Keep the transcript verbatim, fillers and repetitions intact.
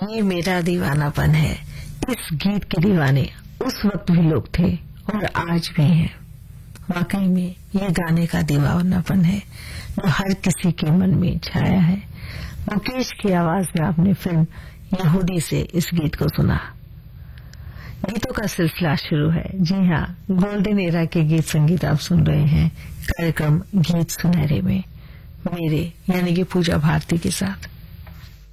ये मेरा दीवानापन है। इस गीत के दीवाने उस वक्त भी लोग थे और आज भी हैं। वाकई में ये गाने का दीवानापन है जो हर किसी के मन में छाया है। मुकेश की आवाज में आपने फिल्म यहूदी से इस गीत को सुना। गीतों का सिलसिला शुरू है। जी हाँ, गोल्डन एरा के गीत संगीत आप सुन रहे हैं कार्यक्रम गीत सुनहरे में, मेरे यानी कि पूजा भारती के साथ।